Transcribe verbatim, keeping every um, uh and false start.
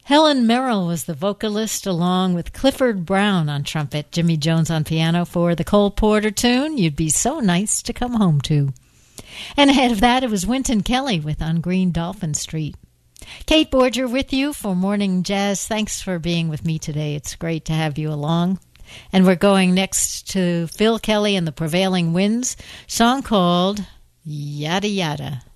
Helen Merrill was the vocalist, along with Clifford Brown on trumpet, Jimmy Jones on piano for the Cole Porter tune, You'd Be So Nice to Come Home To. And ahead of that, it was Wynton Kelly with On Green Dolphin Street. Kate Borger with you for Morning Jazz. Thanks for being with me today. It's great to have you along. And we're going next to Phil Kelly and the Prevailing Winds, song called Yada Yada.